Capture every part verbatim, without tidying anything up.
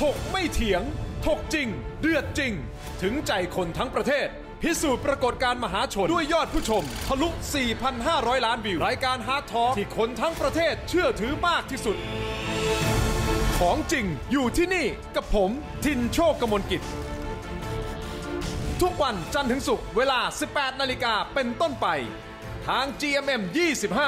ถกไม่เถียงถกจริงเดือดจริงถึงใจคนทั้งประเทศพิสูจน์ปรากฏการณ์มหาชนด้วยยอดผู้ชมทะลุ สี่พันห้าร้อย ล้านวิวรายการฮาร์ดทอล์กที่คนทั้งประเทศเชื่อถือมากที่สุดของจริงอยู่ที่นี่กับผมทินโชคกมลกิจทุกวันจันทร์ถึงศุกร์เวลา สิบแปดนาฬิกา เป็นต้นไปทาง จี เอ็ม เอ็ม ยี่สิบห้า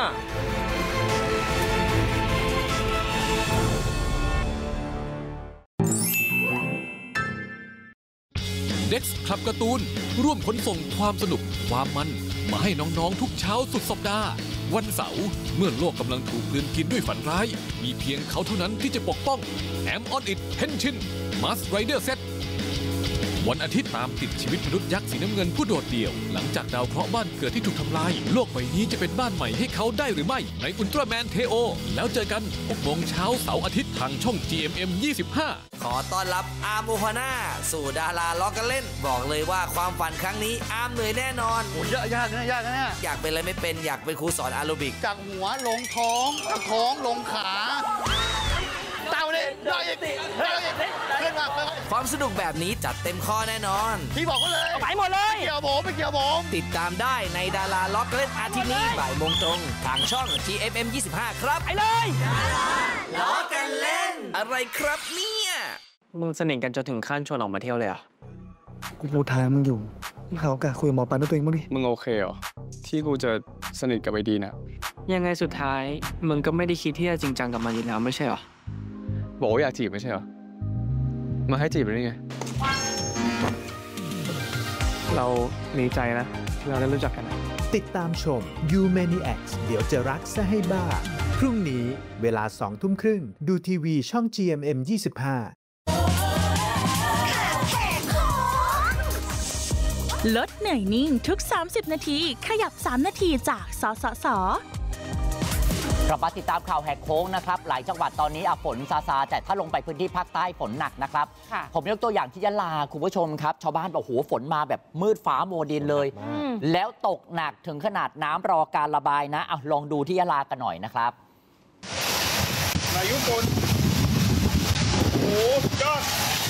เด็กซ์คลับการ์ตูนร่วมขนส่งความสนุกความมันมาให้น้องๆทุกเช้าสุดสัปดาห์วันเสาร์เมื่อโลกกำลังถูกกลืนกินด้วยฝันร้ายมีเพียงเขาเท่านั้นที่จะปกป้องแอมออนอิทเฮนชินมาสไรเดอร์เซตวันอาทิตย์ตามติดชีวิตมนุษย์ยักษ์สีน้ำเงินผู้โดดเดี่ยวหลังจากดาวเคราะห์บ้านเกิดที่ถูกทำลายโลกใบนี้จะเป็นบ้านใหม่ให้เขาได้หรือไม่ในอุลตร้าแมนเทโอแล้วเจอกันหกโมงเช้าเสาร์อาทิตย์ทางช่อง จี เอ็ม เอ็ม ยี่สิบห้าขอต้อนรับอาร์มโอฮาน่าสู่ดาราล้อกันเล่นบอกเลยว่าความฝันครั้งนี้อาร์มเหนื่อยแน่นอนโอ้ยากยากนะยากนะเนี่ยอยากเป็นอะไรไม่เป็นอยากเป็นครูสอนแอโรบิกจากหัวลงท้องจากท้องลงขาเต่าเลยได้อีกได้อีกขึ้นมาความสนุกแบบนี้จัดเต็มข้อแน่นอนพี่บอกเขาเลยไปหมดเลยเกี่ยวผมไปเกี่ยวผมติดตามได้ในดาราล้อกันเล่นอาทิตย์นี้บ่ายโมงตรงทางช่อง จี เอ็ม เอ็ม ยี่สิบห้าครับไปเลยดาราล้อกันเล่นอะไรครับเนี่ยมึงสนิทกันจนถึงขั้นชวนออกมาเที่ยวเลยอ่ะกูรู้ทางมึงอยู่มึงหาโอกาสคุยกับหมอปันด้วยตัวเองบ้างดิมึงโอเคเหรอที่กูจะสนิทกับไอ้ดีนะยังไงสุดท้ายมึงก็ไม่ได้คิดที่จะจริงจังกับมันอยู่แล้วไม่ใช่เหรอบอกว่าอยากจีบไม่ใช่เหรอมาให้จีบได้ไงเราดีใจนะที่เราได้รู้จักกันติดตามชม You Maniacs เดี๋ยวจะรักซะให้บ้าพรุ่งนี้เวลาสองทุ่มครึ่งดูทีวีช่อง จี เอ็ม เอ็ม ยี่สิบห้าลดเหนื่อยนิ่งทุกสามสิบนาทีขยับสามนาทีจากสสส. กลับมาติดตามข่าวแหกโค้งนะครับหลายจังหวัดตอนนี้ฝนซาซาแต่ถ้าลงไปพื้นที่ภาคใต้ฝนหนักนะครับผมยกตัวอย่างที่ยะลาคุณผู้ชมครับชาวบ้านบอกโอ้โหฝนมาแบบมืดฟ้าโมดินเลยแล้วตกหนักถึงขนาดน้ำรอการระบายนะเอาลองดูที่ยะลากันหน่อยนะครับพายุฝนโอ้ยอด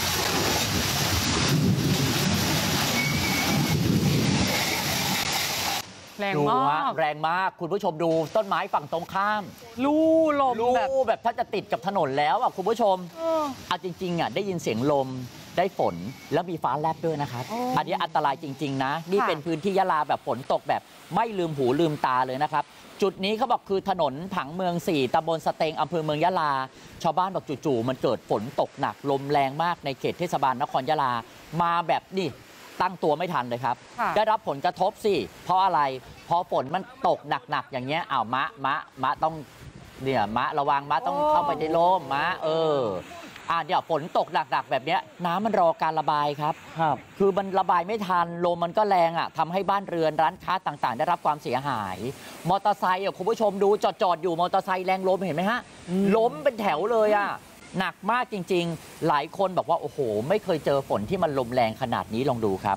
แรงมากแรงมากคุณผู้ชมดูต้นไม้ฝั่งตรงข้ามลู่ลมแบบแบบถ้าจะติดกับถนนแล้วอ่ะคุณผู้ชมเอาจริงๆอ่ะได้ยินเสียงลมได้ฝนแล้วมีฟ้าแลบด้วยนะครับอันนี้อันตรายจริงๆนะนี่เป็นพื้นที่ยะลาแบบฝนตกแบบไม่ลืมหูลืมตาเลยนะครับจุดนี้เขาบอกคือถนนผังเมืองสี่ตำบลสเตงอำเภอเมืองยะลาชาวบ้านบอกจู่ๆมันเกิดฝนตกหนักลมแรงมากในเขตเทศบาลนครยะลามาแบบนี่ตั้งตัวไม่ทันเลยครับได้รับผลกระทบสิเพราะอะไรพอฝนมันตกหนักๆอย่างเงี้ยอ้าวมะมะมะต้องเนี่ยมะระวังมะต้องเข้าไปในร่มมะเอออ่าเดี๋ยวฝนตกหนักๆแบบเนี้ยน้ำมันรอการระบายครับครับคือมันระบายไม่ทันลมมันก็แรงอ่ะทำให้บ้านเรือนร้านค้าต่างๆได้รับความเสียหายมอเตอร์ไซค์อ่ะคุณผู้ชมดูจอดๆอยู่มอเตอร์ไซค์แรงลมเห็นไหมฮะล้มเป็นแถวเลยอ่ะหนักมากจริงๆหลายคนบอกว่าโอ้โหไม่เคยเจอฝนที่มันลมแรงขนาดนี้ลองดูครับ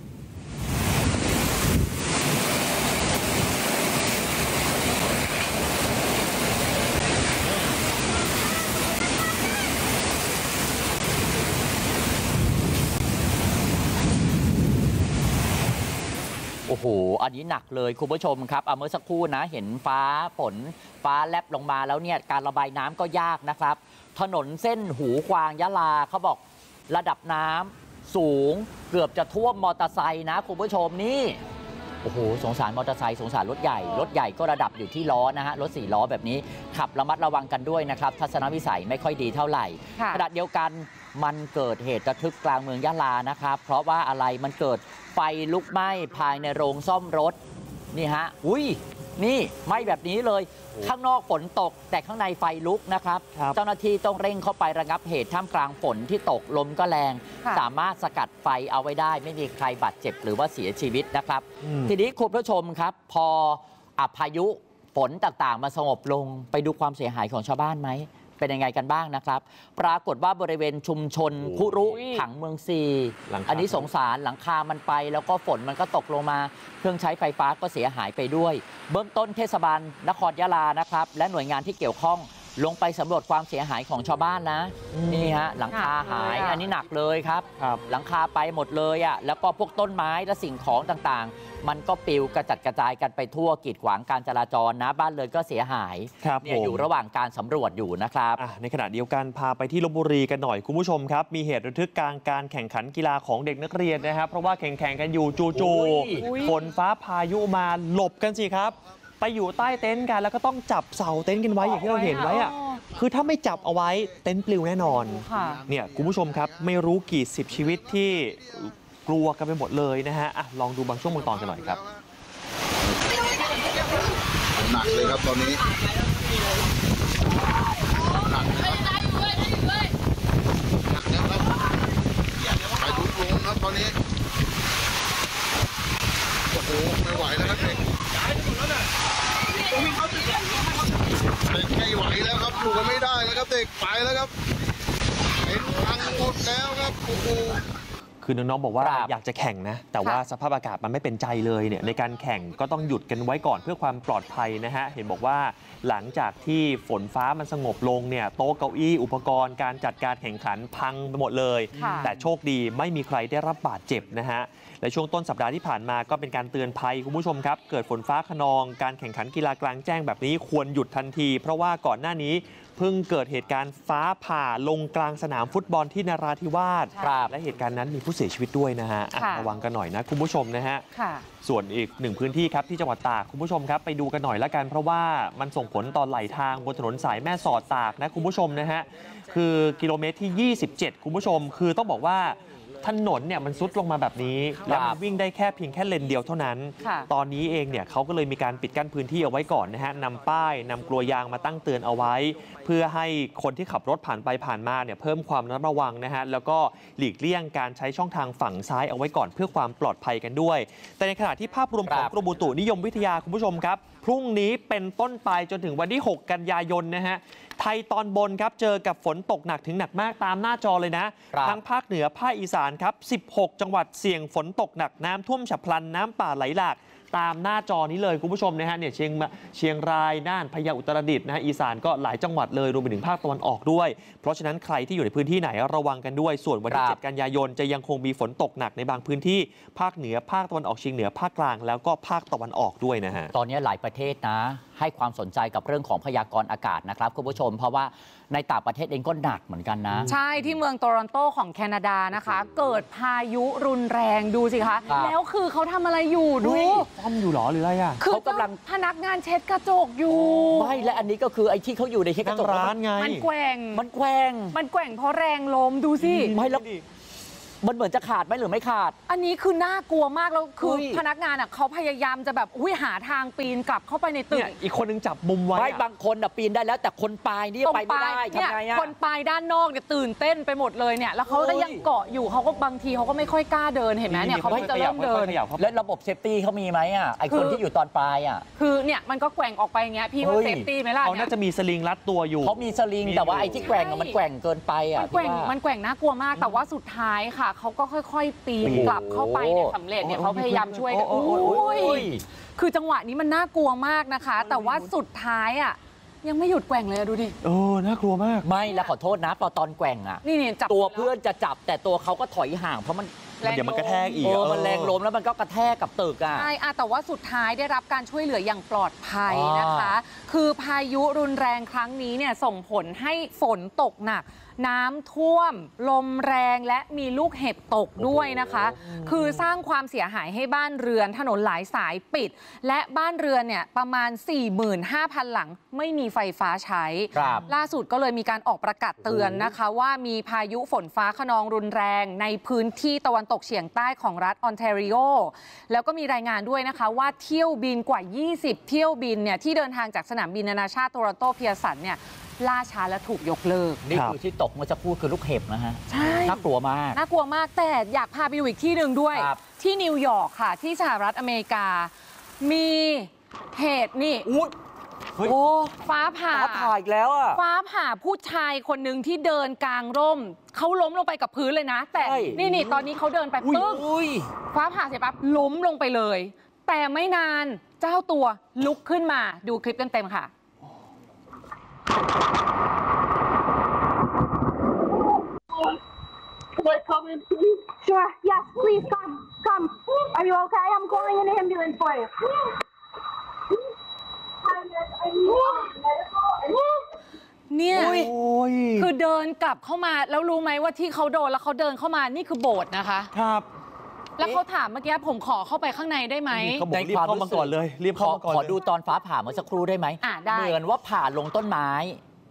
โอ้โหอันนี้หนักเลยคุณผู้ชมครับเมื่อสักครู่นะเห็นฟ้าฝนฟ้าแลบลงมาแล้วเนี่ยการระบายน้ำก็ยากนะครับถนนเส้นหูกวางยะลาเขาบอกระดับน้ำสูงเกือบจะท่วมมอเตอร์ไซค์นะคุณผู้ชมนี่โอ้โหสงสารมอเตอร์ไซค์สงสารรถใหญ่รถใหญ่ก็ระดับอยู่ที่ล้อนะฮะรถสี่ล้อแบบนี้ขับระมัดระวังกันด้วยนะครับทัศนวิสัยไม่ค่อยดีเท่าไหร่ขณะเดียวกันมันเกิดเหตุระทึกกลางเมืองยะลานะครับเพราะว่าอะไรมันเกิดไฟลุกไหม้ภายในโรงซ่อมรถนี่ฮะอุ้ยนี่ไหม้แบบนี้เลยข้างนอกฝนตกแต่ข้างในไฟลุกนะครับเจ้าหน้าที่ต้องเร่งเข้าไประงับเหตุท่ามกลางฝนที่ตกลมก็แรงสามารถสกัดไฟเอาไว้ได้ไม่มีใครบาดเจ็บหรือว่าเสียชีวิตนะครับทีนี้คุณผู้ชมครับพอพายุฝนต่างๆมาสงบลงไปดูความเสียหายของชาวบ้านไหมเป็นยังไงกันบ้างนะครับปรากฏว่าบริเวณชุมชนคุรุผังเมืองซีอันนี้สงสารหลังคามันไปแล้วก็ฝนมันก็ตกลงมาเครื่องใช้ไฟฟ้าก็เสียหายไปด้วยเบื้องต้นเทศบาลนครยะลานะครับและหน่วยงานที่เกี่ยวข้องลงไปสำรวจความเสียหายของชาวบ้านนะนี่ฮะหลังคาหายอันนี้หนักเลยครับหลังคาไปหมดเลยอ่ะแล้วก็พวกต้นไม้และสิ่งของต่างๆมันก็ปลิวกระจัดกระจายกันไปทั่วกีดขวางการจราจรนะบ้านเรือนก็เสียหายเนี่ยอยู่ระหว่างการสำรวจอยู่นะครับในขณะเดียวกันพาไปที่ลพบุรีกันหน่อยคุณผู้ชมครับมีเหตุระทึกกลางการแข่งขันกีฬาของเด็กนักเรียนนะครับเพราะว่าแข่งแข่งกันอยู่จู่ๆฝนฟ้าพายุมาหลบกันสิครับไปอยู่ใต้เต็นท์กันแล้วก็ต้องจับเสาเต็นท์กันไว้อย่างที่เราเห็นไว้อะคือถ้าไม่จับเอาไว้เต็นท์ปลิวแน่นอนเนี่ยคุณผู้ชมครับไม่รู้กี่สิบชีวิตที่กลัวกันไปหมดเลยนะฮะอ่ะลองดูบางช่วงบางตอนกันหน่อยครับหนักเลยครับตอนนี้หนักนะครับหนักนะครับไปดูลงครับตอนนี้โอ้โหไม่ไหวแล้วครับเด็กเด็กไม่ไหวแล้วครับอยู่กันไม่ได้แล้วครับเด็กไปแล้วครับเป็นพังหมดแล้วครับโอ้โหคือน้องๆบอกว่าอยากจะแข่งนะแต่ว่าสภาพอากาศมันไม่เป็นใจเลยเนี่ยในการแข่งก็ต้องหยุดกันไว้ก่อนเพื่อความปลอดภัยนะฮะเห็นบอกว่าหลังจากที่ฝนฟ้ามันสงบลงเนี่ยโต๊ะเก้าอี้อุปกรณ์การจัดการแข่งขันพังไปหมดเลยแต่โชคดีไม่มีใครได้รับบาดเจ็บนะฮะและช่วงต้นสัปดาห์ที่ผ่านมาก็เป็นการเตือนภัยคุณผู้ชมครับเกิดฝนฟ้าคะนองการแข่งขันกีฬากลางแจ้งแบบนี้ควรหยุดทันทีเพราะว่าก่อนหน้านี้เพิ่งเกิดเหตุการณ์ฟ้าผ่าลงกลางสนามฟุตบอลที่นราธิวาสและเหตุการณ์นั้นมีผู้เสียชีวิตด้วยนะฮะระวังกันหน่อยนะคุณผู้ชมนะฮะส่วนอีกหนึ่งพื้นที่ครับที่จังหวัดตากคุณผู้ชมครับไปดูกันหน่อยละกันเพราะว่ามันส่งผลต่อไหลทางบนถนนสายแม่สอดตากนะคุณผู้ชมนะฮะคือกิโลเมตรที่ยี่สิบเจ็ดคุณผู้ชมคือต้องบอกว่าถนนเนี่ยมันซุดลงมาแบบนี้แล้วมันวิ่งได้แค่เพียงแค่เลนเดียวเท่านั้นตอนนี้เองเนี่ยเขาก็เลยมีการปิดกั้นพื้นที่เอาไว้ก่อนนะฮะนำป้ายนำกลัวยางมาตั้งเตือนเอาไว้เพื่อให้คนที่ขับรถผ่านไปผ่านมาเนี่ยเพิ่มความระมัดระวังนะฮะแล้วก็หลีกเลี่ยงการใช้ช่องทางฝั่งซ้ายเอาไว้ก่อนเพื่อความปลอดภัยกันด้วยแต่ในขณะที่ภาพรวมของกรมอุตุนิยมวิทยาคุณผู้ชมครับพรุ่งนี้เป็นต้นไปจนถึงวันที่หกกันยายนนะฮะไทยตอนบนครับเจอกับฝนตกหนักถึงหนักมากตามหน้าจอเลยนะทั้งภาคเหนือภาคอีสานครับสิบหกจังหวัดเสี่ยงฝนตกหนักน้ำท่วมฉับพลันน้ำป่าไหลหลากตามหน้าจอนี้เลยคุณผู้ชมนะฮะเนี่ยเชียงเชียงรายน่านพะเยาอุตรดิตถ์นะฮะอีสานก็หลายจังหวัดเลยรวมไปถึงภาคตะวันออกด้วยเพราะฉะนั้นใครที่อยู่ในพื้นที่ไหนระวังกันด้วยส่วนวันที่เจ็ดกันยายนจะยังคงมีฝนตกหนักในบางพื้นที่ภาคเหนือภาคตะวันออกเฉียงเหนือภาคกลางแล้วก็ภาคตะวันออกด้วยนะฮะตอนนี้หลายประเทศนะให้ความสนใจกับเรื่องของพยากรณ์อากาศนะครับคุณผู้ชมเพราะว่าในต่างประเทศเองก็หนักเหมือนกันนะใช่ที่เมืองโตรอนโตของแคนาดานะคะเกิดพายุรุนแรงดูสิคะแล้วคือเขาทำอะไรอยู่ดูซ่อมอยู่หรอหรืออะไรอ่ะเขากำลังพนักงานเช็ดกระจกอยู่ไม่และอันนี้ก็คือไอ้ที่เขาอยู่ในเช็ดกระจกร้านไงมันแกว่งมันแกว่งมันแกว่งเพราะแรงลมดูสิไม่แล้วมันเหมือนจะขาดไหมหรือไม่ขาดอันนี้คือน่ากลัวมากแล้วคือพนักงานอ่ะเขาพยายามจะแบบอุ้ยหาทางปีนกลับเข้าไปในตึกอีกคนนึงจับมุมไว้ไม่บางคนอ่ะปีนได้แล้วแต่คนปลายนี่ไปไม่ได้ทำไงอ่ะคนปลายด้านนอกเนี่ยตื่นเต้นไปหมดเลยเนี่ยแล้วเขาก็ยังเกาะอยู่เขาก็บางทีเขาก็ไม่ค่อยกล้าเดินเห็นไหมเนี่ยเขาจะเริ่มเดินแล้วระบบเซฟตี้เขามีไหมอ่ะไอคนที่อยู่ตอนปลายอ่ะคือเนี่ยมันก็แกว่งออกไปเงี้ยพี่ว่าเซฟตี้ไหมล่ะเขาน่าจะมีสลิงรัดตัวอยู่เขามีสลิงแต่ว่าไอที่แกว่งมันแกว่งเกินไปอ่ะมันแกว่งมันแกว่งน่ากลัวมากแต่ว่าสุดท้ายค่ะเขาก็ค่อยปีนกลับเข้าไปเนี่ยสำเร็จเนี่ยเขาพยายามช่วยกันอุ้ยคือจังหวะนี้มันน่ากลัวมากนะคะแต่ว่าสุดท้ายอ่ะยังไม่หยุดแกว่งเลยดูดิโอ้น่ากลัวมากไม่แล้วขอโทษนะพอตอนแกว่งอ่ะนี่นี่จับตัวเพื่อนจะจับแต่ตัวเขาก็ถอยห่างเพราะมันเดี๋ยวมันกระแทกอีกมันแรงลมแล้วมันก็กระแทกกับตึกอ่ะใช่แต่ว่าสุดท้ายได้รับการช่วยเหลืออย่างปลอดภัยนะคะคือพายุรุนแรงครั้งนี้เนี่ยส่งผลให้ฝนตกหนักน้ำท่วมลมแรงและมีลูกเห็บตกด้วยนะคะคือสร้างความเสียหายให้บ้านเรือนถนนหลายสายปิดและบ้านเรือนเนี่ยประมาณ สี่หมื่นห้าพัน หลังไม่มีไฟฟ้าใช้ล่าสุดก็เลยมีการออกประกาศเตือนนะคะว่ามีพายุฝนฟ้าคะนองรุนแรงในพื้นที่ตะวันตกเฉียงใต้ของรัฐออนแทรีโอแล้วก็มีรายงานด้วยนะคะว่าเที่ยวบินกว่ายี่สิบเที่ยวบินเนี่ยที่เดินทางจากสนามบินนานาชาติโตรอนโตเพียร์สันเนี่ยล่าช้าและถูกยกเลิกนี่คือที่ตกเมื่อจะพูดคือลูกเห็บนะฮะใช่น่ากลัวมากน่ากลัวมากแต่อยากพาไปดูอีกที่หนึ่งด้วยที่นิวยอร์กค่ะที่สหรัฐอเมริกามีเหตุนี่โอ้ฟ้าผ่าฟ้าผ่าอีกแล้วอ่ะฟ้าผ่าผู้ชายคนหนึ่งที่เดินกลางร่มเขาล้มลงไปกับพื้นเลยนะแต่นี่นี่ตอนนี้เขาเดินไปปึ๊บฟ้าผ่าเสร็จปั๊บล้มลงไปเลยแต่ไม่นานเจ้าตัวลุกขึ้นมาดูคลิปเต็มๆค่ะ Sure. Yes, please come. Come. Are you okay? I'm calling an ambulance for you. เนี่ยคือเดินกลับเข้ามาแล้วรู้ไหมว่าที่เขาโดนแล้วเขาเดินเข้ามานี่คือโบสถ์นะคะครับแล้วเขาถามเมื่อกี้ผมขอเข้าไปข้างในได้ไหมเขาบอกรีบเข้ามาก่อนเลยรีบเข้ามาก่อนขอดูตอนฟ้าผ่าเมื่อสักครู่ได้ไหมอ่ะได้เหมือนว่าผ่าลงต้นไม้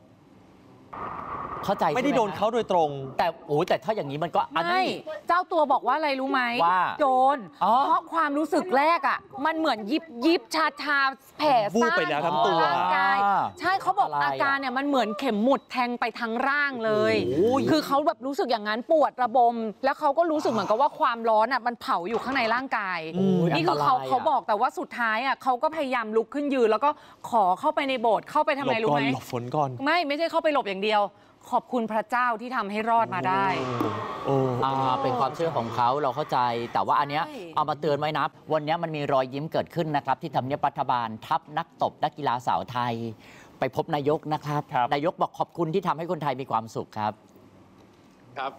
เข้าใจไม่ได้โดนเขาโดยตรงแต่โอ้แต่ถ้าอย่างนี้มันก็อันนี้เจ้าตัวบอกว่าอะไรรู้ไหมว่าโดนเพราะความรู้สึกแรกอ่ะมันเหมือนยิบยิบชาชาแผลซ่านทั่วร่างกายใช่เขาบอกอาการเนี่ยมันเหมือนเข็มหมุดแทงไปทั้งร่างเลยคือเขาแบบรู้สึกอย่างนั้นปวดระบมแล้วเขาก็รู้สึกเหมือนกับว่าความร้อนอ่ะมันเผาอยู่ข้างในร่างกายนี่คือเขาเขาบอกแต่ว่าสุดท้ายอ่ะเขาก็พยายามลุกขึ้นยืนแล้วก็ขอเข้าไปในโบสถ์เข้าไปทำไมรู้ไหมหลบฝนก่อนไม่ไม่ใช่เข้าไปหลบอย่างเดียวขอบคุณพระเจ้าที่ทำให้รอดมาได้อ่าเป็นความเชื่อของเขาเราเข้าใจแต่ว่าอันเนี้ยเอามาเตือนไว้นะวันนี้มันมีรอยยิ้มเกิดขึ้นนะครับที่ทำเนียบรัฐบาลทัพนักตบนักกีฬาสาวไทยไปพบนายกนะครับนายกบอกขอบคุณที่ทำให้คนไทยมีความสุขครับครับ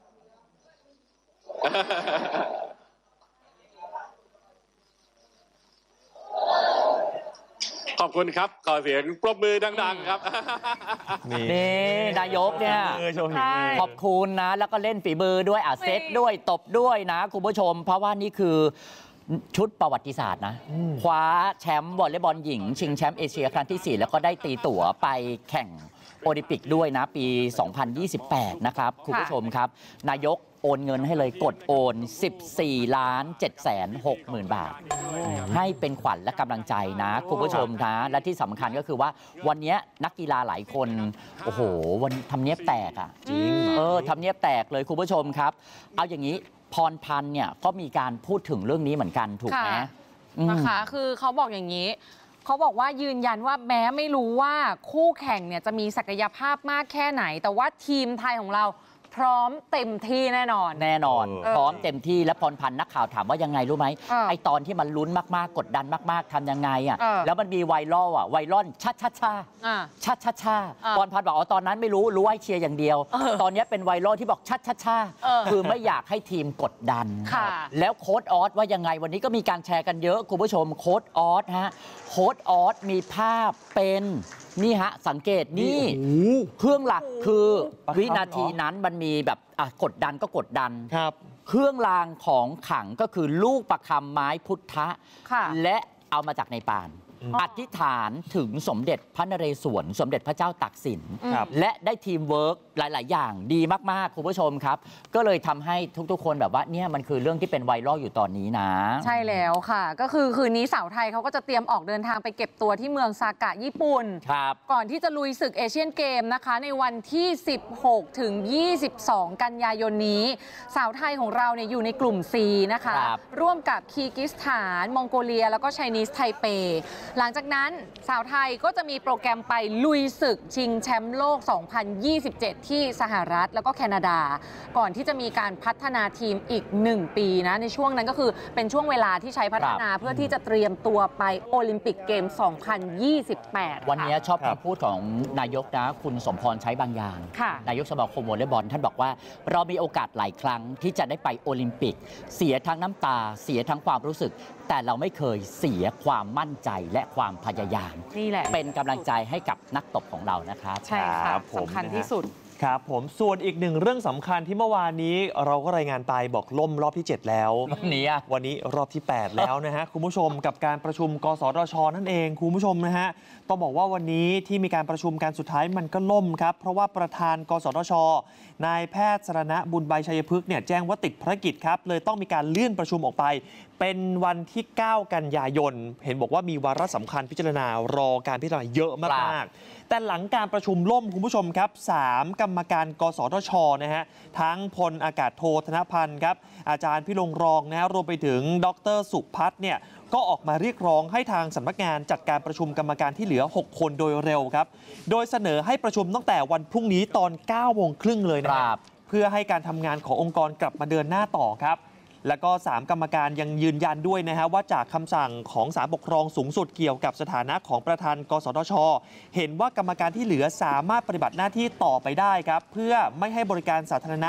ขอบคุณครับขอเสียงปรบมือดังๆครับนี่นายกเนี่ยขอบคุณนะแล้วก็เล่นฝีมือด้วยอ่ะเซตด้วยตบด้วยนะคุณผู้ชมเพราะว่านี่คือชุดประวัติศาสตร์นะคว้าแชมป์วอลเลย์บอลหญิงชิงแชมป์เอเชียครั้งที่สี่แล้วก็ได้ตีตั๋วไปแข่งโอลิมปิกด้วยนะปีสองพันยี่สิบแปดนะครับคุณผู้ชมครับนายกโอนเงินให้เลยกดโอน สิบสี่ล้านเจ็ดแสนหกหมื่น บาทให้เป็นขวัญและกำลังใจนะคุณผู้ชมนะและที่สำคัญก็คือว่าวันนี้นักกีฬาหลายคนโอ้โหวันทำเนียบแตกอ่ะจริงเออทำเนียบแตกเลยคุณผู้ชมครับเอาอย่างนี้พรพันธ์เนี่ยก็มีการพูดถึงเรื่องนี้เหมือนกันถูกไหมนะคะคือเขาบอกอย่างนี้เขาบอกว่ายืนยันว่าแม้ไม่รู้ว่าคู่แข่งเนี่ยจะมีศักยภาพมากแค่ไหนแต่ว่าทีมไทยของเราพร้อมเต็มที่แน่นอนแน่นอนพร้อมเต็มที่และพรพันธ์นักข่าวถามว่ายังไงรู้ไหมไอตอนที่มันลุ้นมากๆกดดันมากๆทำยังไงอ่ะแล้วมันมีไวรัลอ่ะไวรัลชัดชัดชาชัดชัดชาพรพันธ์บอกอ๋อตอนนั้นไม่รู้รู้ว่าเชียร์อย่างเดียวตอนนี้เป็นไวรัลที่บอกชัดชัดชาคือไม่อยากให้ทีมกดดันแล้วโค้ชออสว่ายังไงวันนี้ก็มีการแชร์กันเยอะคุณผู้ชมโค้ชออสฮะโค้ชออสมีภาพเป็นนี่ฮะสังเกตนี่เครื่องหลักคือวินาทีนั้นมันมีแบบกดดันก็กดดันครับเครื่องรางของขลังก็คือลูกประคำไม้พุทธะและเอามาจากในป่านอธิษฐานถึงสมเด็จพระนเรศวรสมเด็จพระเจ้าตากสินและได้ทีมเวิร์กหลายๆอย่างดีมากๆคุณผู้ชมครับก็เลยทำให้ทุกๆคนแบบว่าเนี่ยมันคือเรื่องที่เป็นไวรัลอยู่ตอนนี้นะใช่แล้วค่ะก็คือคืนนี้สาวไทยเขาก็จะเตรียมออกเดินทางไปเก็บตัวที่เมืองซากะญี่ปุ่นก่อนที่จะลุยศึกเอเชียนเกมนะคะในวันที่สิบหกถึงยี่สิบสองกันยายนนี้สาวไทยของเราเนี่ยอยู่ในกลุ่ม C นะคะร่วมกับคีร์กิสถานมองโกเลียแล้วก็ไชนีสไทเปหลังจากนั้นสาวไทยก็จะมีโปรแกรมไปลุยศึกชิงแชมป์โลก สองพันยี่สิบเจ็ด ที่สหรัฐแล้วก็แคนาดาก่อนที่จะมีการพัฒนาทีมอีกหนึ่งปีนะในช่วงนั้นก็คือเป็นช่วงเวลาที่ใช้พัฒนาเพื่อที่จะเตรียมตัวไปโอลิมปิกเกม สองพันยี่สิบแปดวันนี้ชอบคำพูดของนายกนะคุณสมพรใช้บางอย่างนายกสมาคมวอลเลย์บอลท่านบอกว่าเรามีโอกาสหลายครั้งที่จะได้ไปโอลิมปิกเสียทั้งน้ำตาเสียทั้งความรู้สึกแต่เราไม่เคยเสียความมั่นใจและความพยายามนี่แหละเป็นกำลังใจให้กับนักตบของเรานะครับใช่ค่ะสำคัญที่สุดครับผมส่วนอีกหนึ่งเรื่องสำคัญที่เมื่อวานนี้เราก็รายงานไปบอกล่มรอบที่เจ็ดแล้ววันนี้วันนี้รอบที่แปดแล้วนะฮะคุณผู้ชมกับการประชุมกสทช.นั่นเองคุณผู้ชมนะฮะต้องบอกว่าวันนี้ที่มีการประชุมการสุดท้ายมันก็ล่มครับเพราะว่าประธานกสทช.นายแพทย์สรณะบุญใบชัยพฤกษ์เนี่ยแจ้งว่าติดภารกิจครับเลยต้องมีการเลื่อนประชุมออกไปเป็นวันที่เก้ากันยายนเห็นบอกว่ามีวาระสำคัญพิจารณารอการพิจารณาเยอะมากๆแต่หลังการประชุมล่มคุณผู้ชมครับสามกรรมการกสทช.นะฮะทั้งพลอากาศโทธนพันธ์ครับอาจารย์พิรงรองนะฮะรวมไปถึงดร.สุพัฒน์เนี่ยก็ออกมาเรียกร้องให้ทางสำนักงานจัดการประชุมกรรมการที่เหลือหกคนโดยเร็วครับโดยเสนอให้ประชุมตั้งแต่วันพรุ่งนี้ตอนเก้าโมงครึ่งเลยนะครับเพื่อให้การทำงานขององค์กรกลับมาเดินหน้าต่อครับแล้วก็สามกรรมการยังยืนยันด้วยนะฮะว่าจากคำสั่งของศาลปกครองสูงสุดเกี่ยวกับสถานะของประธานกสทช.เห็นว่ากรรมการที่เหลือสามารถปฏิบัติหน้าที่ต่อไปได้ครับเพื่อไม่ให้บริการสาธารณะ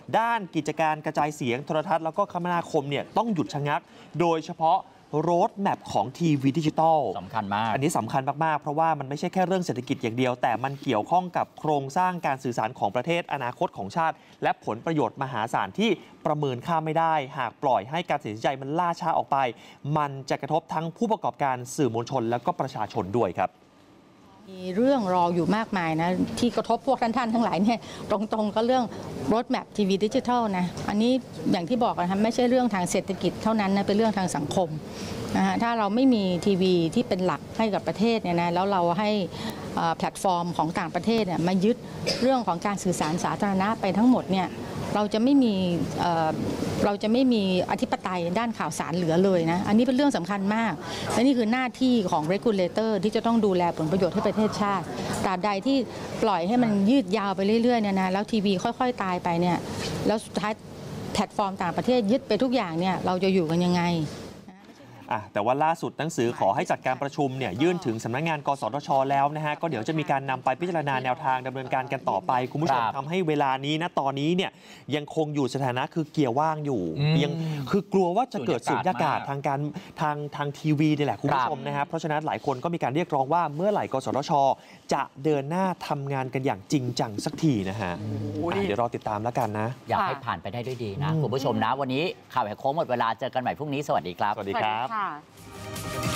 ด้านกิจการกระจายเสียงโทรทัศน์แล้วก็คมนาคมเนี่ยต้องหยุดชะงักโดยเฉพาะโรดแมพของทีวีดิจิตอลสำคัญมากอันนี้สำคัญมากๆเพราะว่ามันไม่ใช่แค่เรื่องเศรษฐกิจอย่างเดียวแต่มันเกี่ยวข้องกับโครงสร้างการสื่อสารของประเทศอนาคตของชาติและผลประโยชน์มหาศาลที่ประเมินค่าไม่ได้หากปล่อยให้การตัดสินใจมันล่าช้าออกไปมันจะกระทบทั้งผู้ประกอบการสื่อมวลชนและก็ประชาชนด้วยครับมีเรื่องรออยู่มากมายนะที่กระทบพวกท่านๆทั้งหลายเนี่ยตรงๆก็เรื่องรถแมพทีวีดิจิทัลนะอันนี้อย่างที่บอกนะคะไม่ใช่เรื่องทางเศรษฐกิจเท่านั้นนะเป็นเรื่องทางสังคมนะฮะถ้าเราไม่มีทีวีที่เป็นหลักให้กับประเทศเนี่ยนะแล้วเราให้แพลตฟอร์มของต่างประเทศเนี่ยมายึดเรื่องของการสื่อสารสาธารณะไปทั้งหมดเนี่ยเราจะไม่มีเราจะไม่มีอธิปไตยด้านข่าวสารเหลือเลยนะอันนี้เป็นเรื่องสำคัญมากและนี่คือหน้าที่ของ regulator ที่จะต้องดูแลผลประโยชน์ให้ประเทศชาติตราบใดที่ปล่อยให้มันยืดยาวไปเรื่อยๆเนี่ยนะแล้วทีวีค่อยๆตายไปเนี่ยแล้วสุดท้ายแพลตฟอร์มต่างประเทศยึดไปทุกอย่างเนี่ยเราจะอยู่กันยังไงอ่ะแต่ว่าล่าสุดหนังสือขอให้จัดการประชุมเนี่ยยื่นถึงสำนักงานกสทช.แล้วนะฮะก็เดี๋ยวจะมีการนำไปพิจารณาแนวทางดำเนินการกันต่อไปคุณผู้ชมทำให้เวลานี้นะตอนนี้เนี่ยยังคงอยู่สถานะคือเกียร์ว่างอยู่ยังคือกลัวว่าจะเกิดสุญญากาศทางการทางทางทีวีนี่แหละคุณผู้ชมนะฮะเพราะฉะนั้นหลายคนก็มีการเรียกร้องว่าเมื่อไหร่กสทช.จะเดินหน้าทำงานกันอย่างจริงจังสักทีนะฮะเดี๋ยวรอติดตามแล้วกันนะอยากให้ผ่านไปได้ด้วยดีนะคุณผู้ชมนะวันนี้ข่าวแหกโค้งหมดเวลาเจอกันใหม่พรุ่งนี้สวัสดีครับสวัสดีครับ